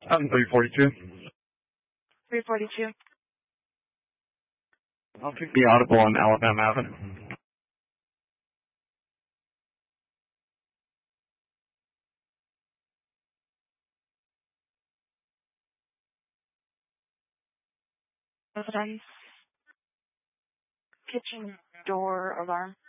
I'm 342. 342. I'll take the audible on Alabama Avenue. Residence. Kitchen door alarm.